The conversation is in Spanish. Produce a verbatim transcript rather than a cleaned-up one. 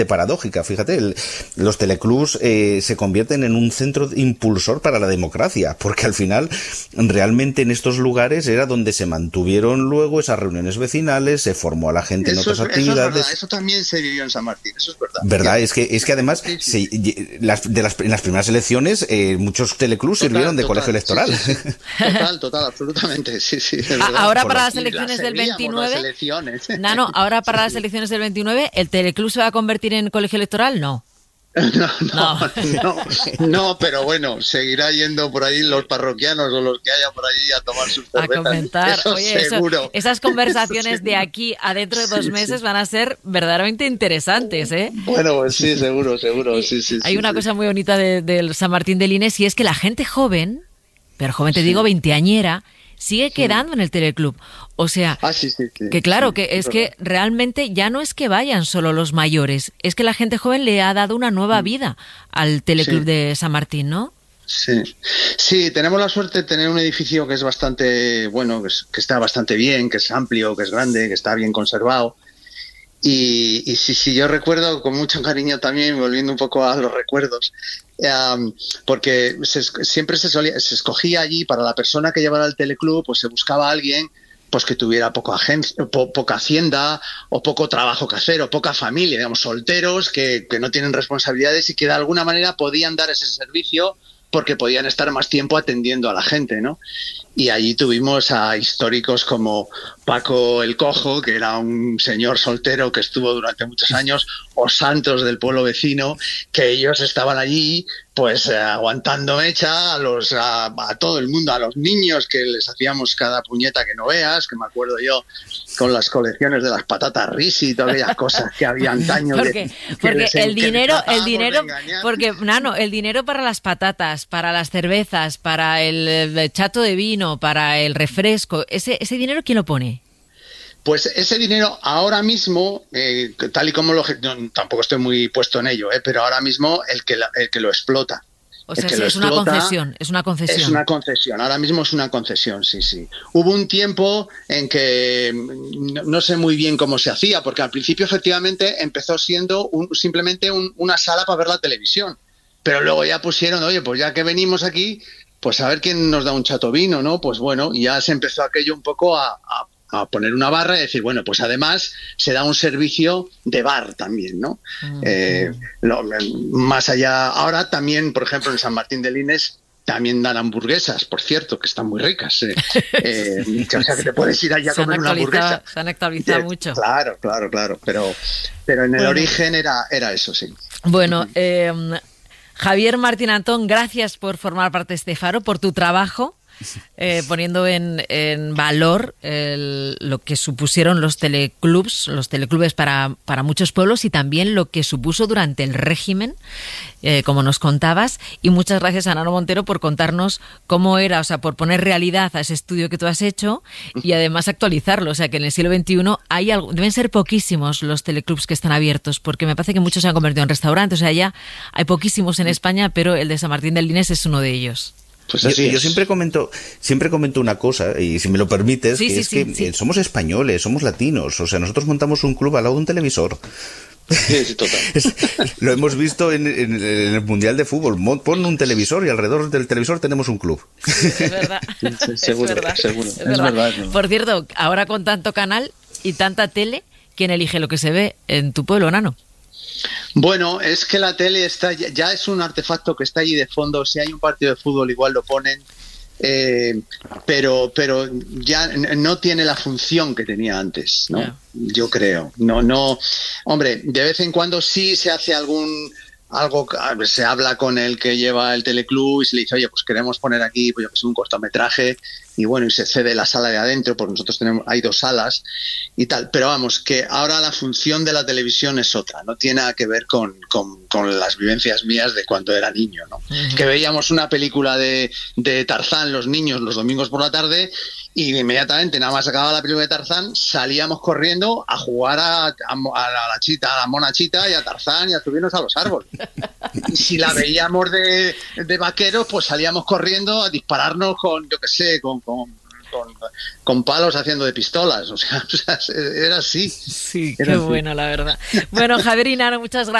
paradójica. Fíjate, el, los teleclubs eh, se convierten en un centro impulsor para la democracia, porque al final realmente en estos lugares era donde se mantuvieron luego esas reuniones vecinales, se formó a la gente eso en otras es, actividades. Eso es verdad, eso también se vivió en San Martín, eso es verdad. ¿Verdad? Es que, es que además, sí, sí. Se, las, de las, en las primeras elecciones, eh, muchos teleclubs total, sirvieron de total, colegio electoral. Sí, sí, sí. Total, total, absolutamente, sí, sí. Es verdad. Ahora Por para los, las elecciones del veintinueve, las elecciones. Nano, ahora para las elecciones del veintinueve, ¿el teleclub se va a convertir en colegio electoral? No. No, no, no, no, no, pero bueno, seguirá yendo por ahí los parroquianos o los que haya por allí a tomar sus cervezas. A comentar. Eso Oye, seguro. Eso, esas conversaciones Eso de aquí a dentro de dos sí, meses sí. van a ser verdaderamente interesantes, ¿eh? Bueno, pues sí, seguro, seguro, sí, sí. Hay sí, una sí. cosa muy bonita del de San Martín de Lines y es que la gente joven, pero joven te sí. digo veinteañera, sigue quedando sí. en el teleclub. O sea, ah, sí, sí, sí, que claro, sí, que es verdad. que realmente ya no es que vayan solo los mayores, es que la gente joven le ha dado una nueva vida al teleclub sí. de San Martín, ¿no? Sí, sí, tenemos la suerte de tener un edificio que es bastante, bueno, que, es, que está bastante bien, que es amplio, que es grande, que está bien conservado. Y, y sí, sí, yo recuerdo con mucho cariño también, volviendo un poco a los recuerdos, um, porque se, siempre se, solía, se escogía allí para la persona que llevara el teleclub, pues se buscaba a alguien pues que tuviera poco agencia, po, poca hacienda o poco trabajo que hacer o poca familia, digamos, solteros que, que no tienen responsabilidades y que de alguna manera podían dar ese servicio porque podían estar más tiempo atendiendo a la gente, ¿no? Y allí tuvimos a históricos como Paco el Cojo, que era un señor soltero que estuvo durante muchos años, o Santos del pueblo vecino, que ellos estaban allí pues eh, aguantando mecha a, los, a, a todo el mundo, a los niños que les hacíamos cada puñeta que no veas, que me acuerdo yo con las colecciones de las patatas Risi y todas aquellas cosas que había antaño. Porque, que, porque que el dinero, el dinero, de porque Nano, el dinero para las patatas, para las cervezas, para el, el chato de vino, para el refresco, ese, ese dinero ¿quién lo pone? Pues ese dinero ahora mismo, eh, tal y como lo... No, tampoco estoy muy puesto en ello, eh, pero ahora mismo el que, la, el que lo explota. O sea, sí, es explota, una concesión, es una concesión. Es una concesión, ahora mismo es una concesión, sí, sí. Hubo un tiempo en que no, no sé muy bien cómo se hacía, porque al principio efectivamente empezó siendo un, simplemente un, una sala para ver la televisión. Pero luego ya pusieron, oye, pues ya que venimos aquí, pues a ver quién nos da un chato vino, ¿no? Pues bueno, y ya se empezó aquello un poco a... a a poner una barra y decir, bueno, pues además se da un servicio de bar también, ¿no? Uh-huh. Eh, lo, más allá, ahora también, por ejemplo, en San Martín de Lines también dan hamburguesas, por cierto, que están muy ricas. Eh. Eh, o sea, que te puedes ir allí a comer una hamburguesa. Se han actualizado eh, mucho. Claro, claro, claro, pero, pero en el bueno. origen era, era eso, sí. Bueno, uh-huh. eh, Javier Martín Antón, gracias por formar parte de este faro, por tu trabajo. Eh, poniendo en, en valor el, lo que supusieron los teleclubs, los teleclubes para, para muchos pueblos y también lo que supuso durante el régimen, eh, como nos contabas. Y muchas gracias a Nano Montero por contarnos cómo era, o sea, por poner realidad a ese estudio que tú has hecho y además actualizarlo. O sea, que en el siglo veintiuno hay algo, deben ser poquísimos los teleclubs que están abiertos, porque me parece que muchos se han convertido en restaurantes. O sea, ya hay poquísimos en España, pero el de San Martín de Lines es uno de ellos. Pues yo, yo siempre comento siempre comento una cosa, y si me lo permites, sí, que sí, es sí, que sí. somos españoles, somos latinos, o sea, nosotros montamos un club al lado de un televisor. Sí, sí, total. Es, lo hemos visto en, en, en el Mundial de Fútbol. Pon un televisor y alrededor del televisor tenemos un club. Es verdad. Sí, sí, seguro, es verdad. seguro. Es es verdad. verdad, es verdad. Por cierto, ahora con tanto canal y tanta tele, ¿quién elige lo que se ve en tu pueblo, Nano? Bueno, es que la tele está ya es un artefacto que está allí de fondo. Si hay un partido de fútbol igual lo ponen. Eh, pero pero ya no tiene la función que tenía antes, ¿no? Yeah. Yo creo. No, no. Hombre, de vez en cuando sí se hace algún algo, se habla con el que lleva el teleclub y se le dice, oye, pues queremos poner aquí pues, yo que sé, un cortometraje, y bueno, y se cede la sala de adentro, porque nosotros tenemos, hay dos salas y tal, pero vamos, que ahora la función de la televisión es otra, no tiene nada que ver con, con, con las vivencias mías de cuando era niño, ¿no? Uh-huh. Que veíamos una película de, de Tarzán los niños los domingos por la tarde y inmediatamente, nada más acababa la película de Tarzán, salíamos corriendo a jugar a, a, a la chita, a la mona chita y a Tarzán y a subirnos a los árboles. Y si la veíamos de, de vaqueros, pues salíamos corriendo a dispararnos con, yo qué sé, con, con, con, con palos haciendo de pistolas, o sea, o sea era así. Sí, era qué así. bueno, la verdad. Bueno, Javier Inaro, muchas gracias.